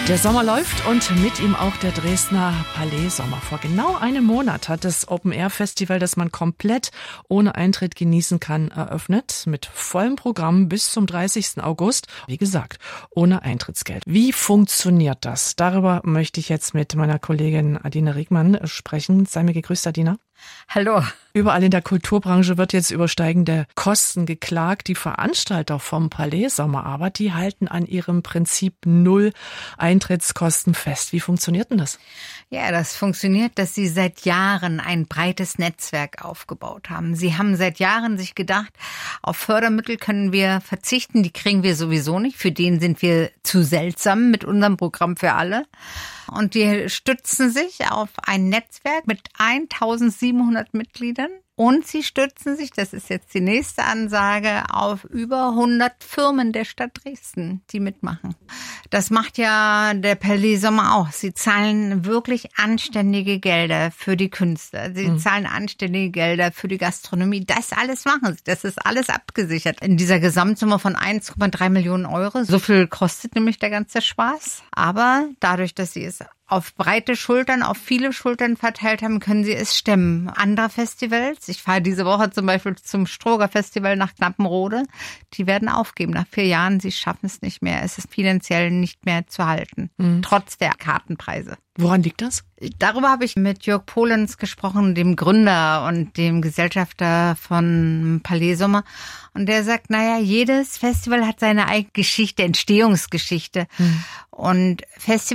Der Sommer läuft und mit ihm auch der Dresdner Palais Sommer. Vor genau einem Monat hat das Open-Air-Festival, das man komplett ohne Eintritt genießen kann, eröffnet. Mit vollem Programm bis zum 30. August. Wie gesagt, ohne Eintrittsgeld. Wie funktioniert das? Darüber möchte ich jetzt mit meiner Kollegin Adina Riegmann sprechen. Sei mir gegrüßt, Adina. Hallo. Überall in der Kulturbranche wird jetzt über steigende Kosten geklagt. Die Veranstalter vom Palais Sommer aber, die halten an ihrem Prinzip Null Eintrittskosten fest. Wie funktioniert denn das? Ja, das funktioniert, dass sie seit Jahren ein breites Netzwerk aufgebaut haben. Sie haben seit Jahren sich gedacht, auf Fördermittel können wir verzichten, die kriegen wir sowieso nicht. Für den sind wir zu seltsam mit unserem Programm für alle. Und die stützen sich auf ein Netzwerk mit 1700 Mitgliedern. Und sie stützen sich, das ist jetzt die nächste Ansage, auf über 100 Firmen der Stadt Dresden, die mitmachen. Das macht ja der Palais Sommer auch. Sie zahlen wirklich anständige Gelder für die Künstler. Sie zahlen anständige Gelder für die Gastronomie. Das alles machen sie. Das ist alles abgesichert. In dieser Gesamtsumme von 1,3 Millionen Euro. So viel kostet nämlich der ganze Spaß. Aber dadurch, dass sie es auf breite Schultern, auf viele Schultern verteilt haben, können sie es stemmen. Andere Festivals, ich fahre diese Woche zum Beispiel zum Stroger Festival nach Knappenrode, die werden aufgeben nach 4 Jahren. Sie schaffen es nicht mehr. Es ist finanziell nicht mehr zu halten, trotz der Kartenpreise. Woran liegt das? Darüber habe ich mit Jörg Polenz gesprochen, dem Gründer und dem Gesellschafter von Palais Sommer. Und der sagt, naja, jedes Festival hat seine eigene Geschichte, Entstehungsgeschichte. Und Festivals